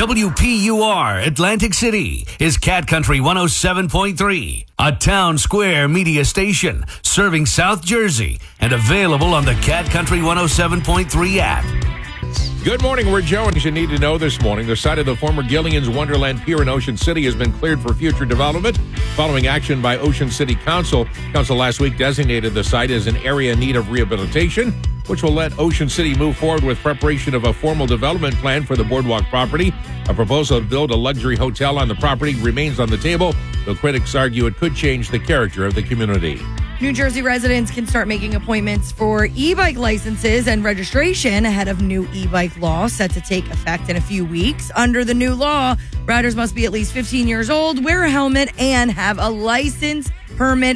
WPUR Atlantic City is Cat Country 107.3, a town square media station serving South Jersey and available on the Cat Country 107.3 app. Good morning, we're Joe, and you need to know this morning, the site of the former Gillian's Wonderland Pier in Ocean City has been cleared for future development following action by Ocean City Council. Council last week designated the site as an area in need of rehabilitation, which will let Ocean City move forward with preparation of a formal development plan for the boardwalk property. A proposal to build a luxury hotel on the property remains on the table, though critics argue it could change the character of the community. New Jersey residents can start making appointments for e-bike licenses and registration ahead of new e-bike law set to take effect in a few weeks. Under the new law, riders must be at least 15 years old, wear a helmet, and have a license, permit,